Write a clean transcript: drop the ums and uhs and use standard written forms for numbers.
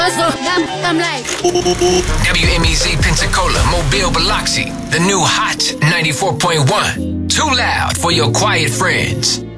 I'm like WMEZ Pensacola, Mobile, Biloxi. The new hot 94.1. Too loud for your quiet friends.